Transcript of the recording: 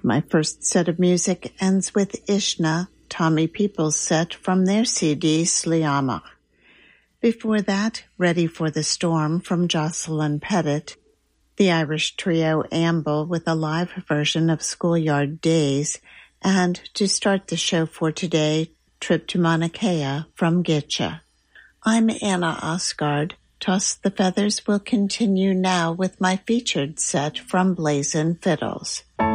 My first set of music ends with Ishna, Tommy Peoples' set from their CD Sliamach. Before that, Ready for the Storm from Jocelyn Pettit, the Irish trio Amble with a live version of Schoolyard Days, and to start the show for today, Trip to Mauna Kea from Gitcha. I'm Anna Osgard. Toss the Feathers will continue now with my featured set from Blazin' Fiddles.